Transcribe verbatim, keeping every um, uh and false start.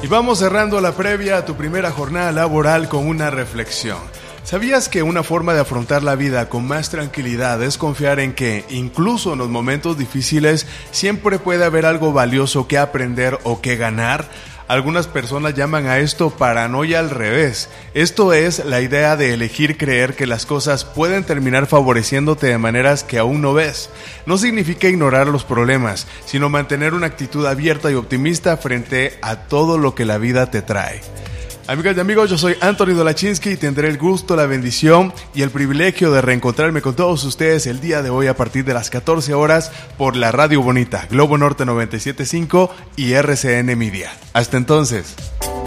Y vamos cerrando la previa a tu primera jornada laboral con una reflexión. ¿Sabías que una forma de afrontar la vida con más tranquilidad es confiar en que, incluso en los momentos difíciles, siempre puede haber algo valioso que aprender o que ganar? Algunas personas llaman a esto paranoia al revés. Esto es la idea de elegir creer que las cosas pueden terminar favoreciéndote de maneras que aún no ves. No significa ignorar los problemas, sino mantener una actitud abierta y optimista frente a todo lo que la vida te trae. Amigas y amigos, yo soy Anthony Dolachinsky y tendré el gusto, la bendición y el privilegio de reencontrarme con todos ustedes el día de hoy a partir de las catorce horas por la Radio Bonita, Globo Norte noventa y siete punto cinco y R C N Media. Hasta entonces.